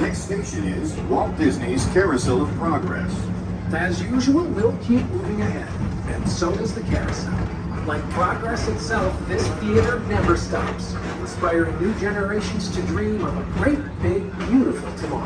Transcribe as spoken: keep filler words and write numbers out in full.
Next station is Walt Disney's Carousel of Progress. As usual, we'll keep moving ahead, and so does the carousel. Like progress itself, this theater never stops, inspiring new generations to dream of a great, big, beautiful tomorrow.